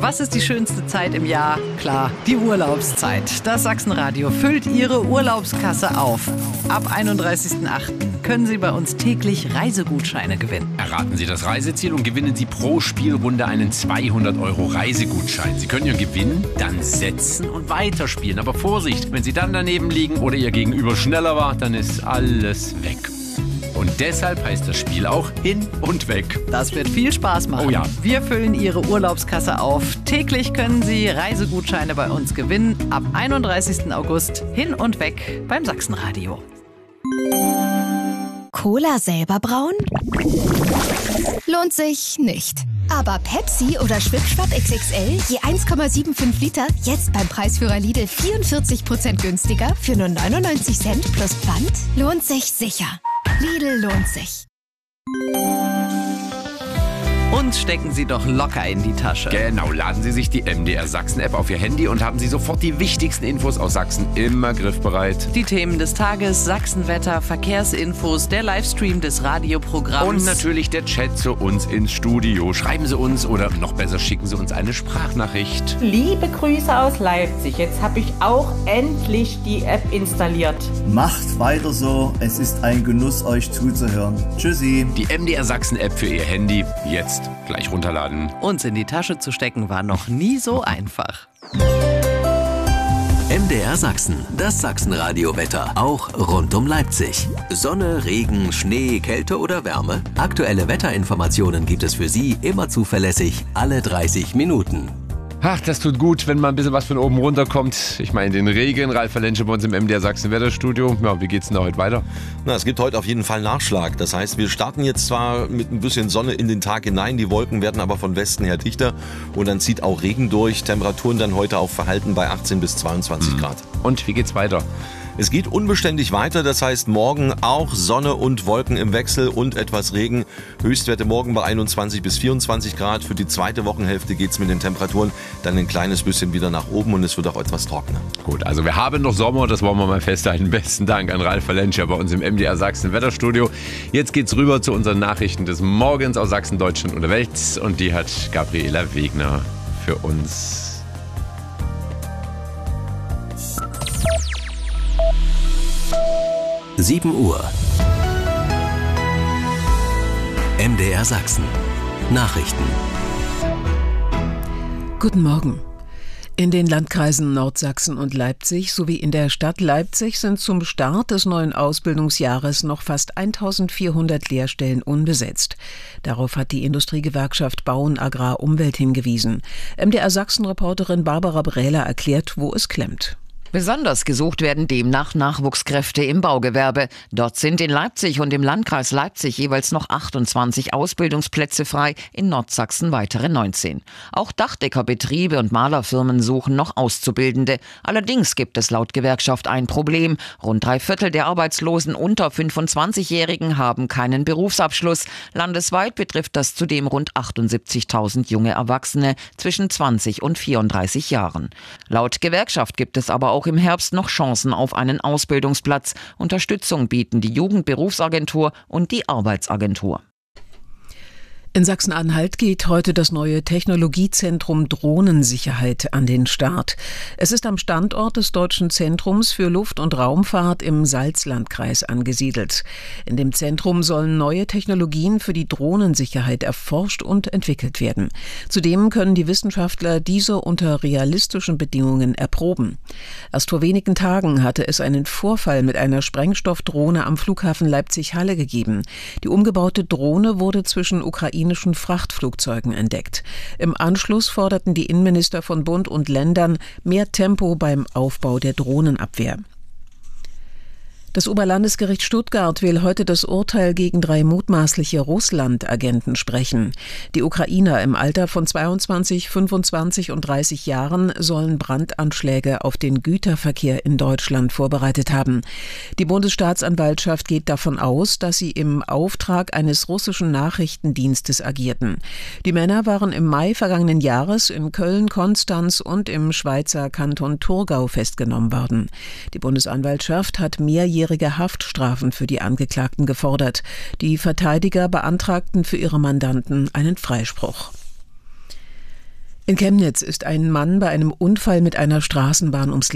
Was ist die schönste Zeit im Jahr? Klar, die Urlaubszeit. Das Sachsenradio füllt Ihre Urlaubskasse auf. Ab 31.08. können Sie bei uns täglich Reisegutscheine gewinnen. Erraten Sie das Reiseziel und gewinnen Sie pro Spielrunde einen 200€ Reisegutschein. Sie können Ihren Gewinn dann setzen und weiterspielen. Aber Vorsicht, wenn Sie dann daneben liegen oder Ihr Gegenüber schneller war, dann ist alles weg. Und deshalb heißt das Spiel auch Hin und Weg. Das wird viel Spaß machen. Oh ja. Wir füllen Ihre Urlaubskasse auf. Täglich können Sie Reisegutscheine bei uns gewinnen. Ab 31. August Hin und Weg beim Sachsenradio. Cola selber brauen? Lohnt sich nicht. Aber Pepsi oder Schwipschwapp XXL je 1,75 Liter jetzt beim Preisführer Lidl 44% günstiger für nur 99 Cent plus Pfand? Lohnt sich sicher. Lidl lohnt sich. Uns stecken Sie doch locker in die Tasche. Genau, laden Sie sich die MDR Sachsen-App auf Ihr Handy und haben Sie sofort die wichtigsten Infos aus Sachsen immer griffbereit. Die Themen des Tages, Sachsenwetter, Verkehrsinfos, der Livestream des Radioprogramms. Und natürlich der Chat zu uns ins Studio. Schreiben Sie uns oder noch besser schicken Sie uns eine Sprachnachricht. Liebe Grüße aus Leipzig. Jetzt habe ich auch endlich die App installiert. Macht weiter so. Es ist ein Genuss, euch zuzuhören. Tschüssi. Die MDR Sachsen-App für Ihr Handy. Jetzt gleich runterladen. Uns in die Tasche zu stecken war noch nie so einfach. MDR Sachsen, das Sachsenradio-Wetter, auch rund um Leipzig. Sonne, Regen, Schnee, Kälte oder Wärme? Aktuelle Wetterinformationen gibt es für Sie immer zuverlässig, alle 30 Minuten. Ach, das tut gut, wenn mal ein bisschen was von oben runterkommt. Ich meine den Regen. Ralf Verlensche bei uns im MDR Sachsen Wetterstudio. Ja, wie geht's denn da heute weiter? Na, es gibt heute auf jeden Fall Nachschlag. Das heißt, wir starten jetzt zwar mit ein bisschen Sonne in den Tag hinein, die Wolken werden aber von Westen her dichter und dann zieht auch Regen durch. Temperaturen dann heute auch verhalten bei 18 bis 22 Grad. Und wie geht's weiter? Es geht unbeständig weiter, das heißt morgen auch Sonne und Wolken im Wechsel und etwas Regen. Höchstwerte morgen bei 21 bis 24 Grad. Für die zweite Wochenhälfte geht's mit den Temperaturen dann ein kleines bisschen wieder nach oben und es wird auch etwas trockener. Gut, also wir haben noch Sommer, das wollen wir mal festhalten. Besten Dank an Ralf Verlensche bei uns im MDR Sachsen Wetterstudio. Jetzt geht's rüber zu unseren Nachrichten des Morgens aus Sachsen, Deutschland und der Welt. Und die hat Gabriela Wegner für uns. 7 Uhr. MDR Sachsen. Nachrichten. Guten Morgen. In den Landkreisen Nordsachsen und Leipzig sowie in der Stadt Leipzig sind zum Start des neuen Ausbildungsjahres noch fast 1400 Lehrstellen unbesetzt. Darauf hat die Industriegewerkschaft Bauen Agrar Umwelt hingewiesen. MDR Sachsen-Reporterin Barbara Brähler erklärt, wo es klemmt. Besonders gesucht werden demnach Nachwuchskräfte im Baugewerbe. Dort sind in Leipzig und im Landkreis Leipzig jeweils noch 28 Ausbildungsplätze frei, in Nordsachsen weitere 19. Auch Dachdeckerbetriebe und Malerfirmen suchen noch Auszubildende. Allerdings gibt es laut Gewerkschaft ein Problem. Rund 3/4 der Arbeitslosen unter 25-Jährigen haben keinen Berufsabschluss. Landesweit betrifft das zudem rund 78.000 junge Erwachsene zwischen 20 und 34 Jahren. Laut Gewerkschaft gibt es aber auch im Herbst noch Chancen auf einen Ausbildungsplatz. Unterstützung bieten die Jugendberufsagentur und die Arbeitsagentur. In Sachsen-Anhalt geht heute das neue Technologiezentrum Drohnensicherheit an den Start. Es ist am Standort des Deutschen Zentrums für Luft- und Raumfahrt im Salzlandkreis angesiedelt. In dem Zentrum sollen neue Technologien für die Drohnensicherheit erforscht und entwickelt werden. Zudem können die Wissenschaftler diese unter realistischen Bedingungen erproben. Erst vor wenigen Tagen hatte es einen Vorfall mit einer Sprengstoffdrohne am Flughafen Leipzig-Halle gegeben. Die umgebaute Drohne wurde zwischen ukrainischen Frachtflugzeugen entdeckt. Im Anschluss forderten die Innenminister von Bund und Ländern mehr Tempo beim Aufbau der Drohnenabwehr. Das Oberlandesgericht Stuttgart will heute das Urteil gegen 3 mutmaßliche Russland-Agenten sprechen. Die Ukrainer im Alter von 22, 25 und 30 Jahren sollen Brandanschläge auf den Güterverkehr in Deutschland vorbereitet haben. Die Bundesstaatsanwaltschaft geht davon aus, dass sie im Auftrag eines russischen Nachrichtendienstes agierten. Die Männer waren im Mai vergangenen Jahres in Köln, Konstanz und im Schweizer Kanton Thurgau festgenommen worden. Die Bundesanwaltschaft hat mehrjährige Haftstrafen für die Angeklagten gefordert. Die Verteidiger beantragten für ihre Mandanten einen Freispruch. In Chemnitz ist ein Mann bei einem Unfall mit einer Straßenbahn ums